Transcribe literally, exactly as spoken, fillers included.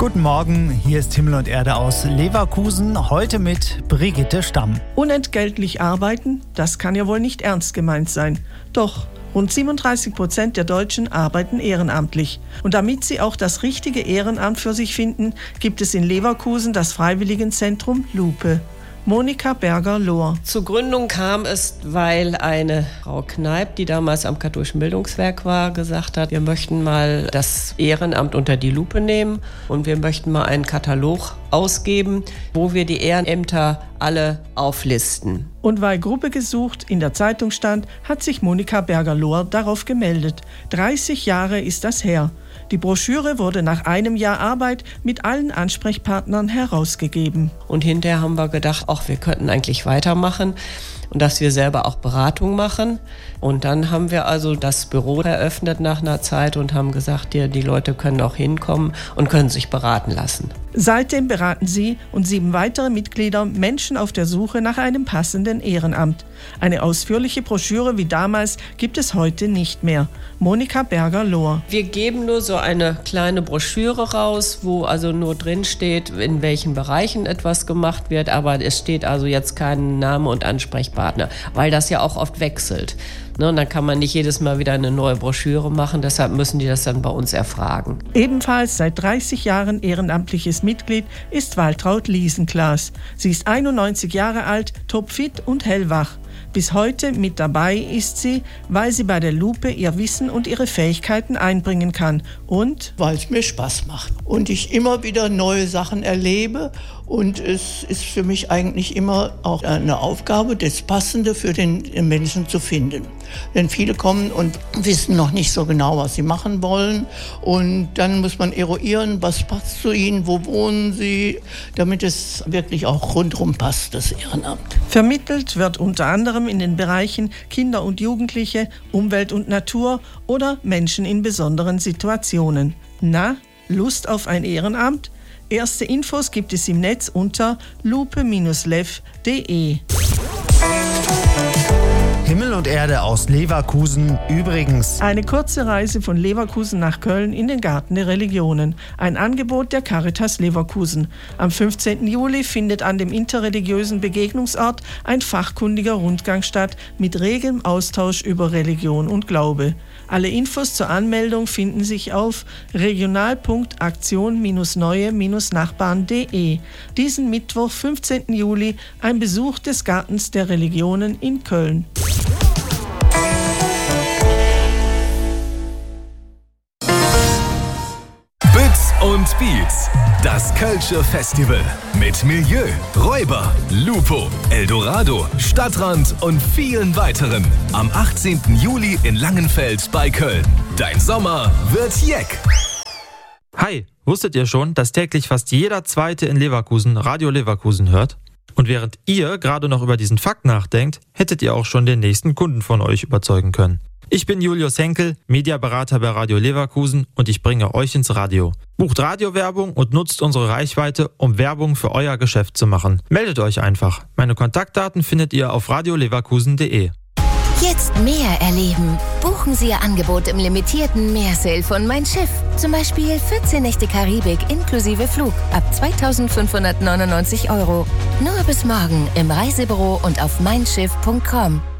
Guten Morgen, hier ist Himmel und Erde aus Leverkusen, heute mit Brigitte Stamm. Unentgeltlich arbeiten, das kann ja wohl nicht ernst gemeint sein. Doch, rund siebenunddreißig Prozent der Deutschen arbeiten ehrenamtlich. Und damit sie auch das richtige Ehrenamt für sich finden, gibt es in Leverkusen das Freiwilligenzentrum Lupe. Monika Berger-Lohr. Zur Gründung kam es, weil eine Frau Kneip, die damals am katholischen Bildungswerk war, gesagt hat, wir möchten mal das Ehrenamt unter die Lupe nehmen und wir möchten mal einen Katalog ausgeben, wo wir die Ehrenämter alle auflisten. Und weil Gruppe gesucht in der Zeitung stand, hat sich Monika Berger-Lohr darauf gemeldet. dreißig Jahre ist das her. Die Broschüre wurde nach einem Jahr Arbeit mit allen Ansprechpartnern herausgegeben. Und hinterher haben wir gedacht, ach, wir könnten eigentlich weitermachen und dass wir selber auch Beratung machen. Und dann haben wir also das Büro eröffnet nach einer Zeit und haben gesagt, die, die Leute können auch hinkommen und können sich beraten lassen. Seitdem beraten sie und sieben weitere Mitglieder Menschen auf der Suche nach einem passenden Ehrenamt. Eine ausführliche Broschüre wie damals gibt es heute nicht mehr. Monika Berger-Lohr. Wir geben nur so eine kleine Broschüre raus, wo also nur drin steht, in welchen Bereichen etwas gemacht wird, aber es steht also jetzt kein Name und Ansprechpartner, weil das ja auch oft wechselt. Ne, und dann kann man nicht jedes Mal wieder eine neue Broschüre machen, deshalb müssen die das dann bei uns erfragen. Ebenfalls seit dreißig Jahren ehrenamtliches Mitglied ist Waltraud Liesenklas. Sie ist einundneunzig Jahre alt, topfit und hellwach. Bis heute mit dabei ist sie, weil sie bei der Lupe ihr Wissen und ihre Fähigkeiten einbringen kann. Und weil es mir Spaß macht und ich immer wieder neue Sachen erlebe. Und es ist für mich eigentlich immer auch eine Aufgabe, das Passende für den Menschen zu finden. Denn viele kommen und wissen noch nicht so genau, was sie machen wollen. Und dann muss man eruieren, was passt zu ihnen, wo wohnen sie, damit es wirklich auch rundherum passt, das Ehrenamt. Vermittelt wird unter anderem in den Bereichen Kinder und Jugendliche, Umwelt und Natur oder Menschen in besonderen Situationen. Na, Lust auf ein Ehrenamt? Erste Infos gibt es im Netz unter lupe Bindestrich lev punkt de. Himmel und Erde aus Leverkusen übrigens. Eine kurze Reise von Leverkusen nach Köln in den Garten der Religionen. Ein Angebot der Caritas Leverkusen. Am fünfzehnten Juli findet an dem interreligiösen Begegnungsort ein fachkundiger Rundgang statt mit regem Austausch über Religion und Glaube. Alle Infos zur Anmeldung finden sich auf regional punkt aktion neue nachbarn punkt de. Diesen Mittwoch, fünfzehnten Juli, ein Besuch des Gartens der Religionen in Köln. Bits und Beats, das Kölsche Festival mit Milieu, Räuber, Lupo, Eldorado, Stadtrand und vielen weiteren. Am achtzehnten Juli in Langenfeld bei Köln. Dein Sommer wird Jeck. Hi, wusstet ihr schon, dass täglich fast jeder Zweite in Leverkusen Radio Leverkusen hört? Und während ihr gerade noch über diesen Fakt nachdenkt, hättet ihr auch schon den nächsten Kunden von euch überzeugen können. Ich bin Julius Henkel, Mediaberater bei Radio Leverkusen und ich bringe euch ins Radio. Bucht Radiowerbung und nutzt unsere Reichweite, um Werbung für euer Geschäft zu machen. Meldet euch einfach. Meine Kontaktdaten findet ihr auf radio leverkusen punkt de. Jetzt mehr erleben. Buchen Sie Ihr Angebot im limitierten Meersale von Mein Schiff. Zum Beispiel vierzehn Nächte Karibik inklusive Flug ab zweitausendfünfhundertneunundneunzig Euro. Nur bis morgen im Reisebüro und auf mein schiff punkt com.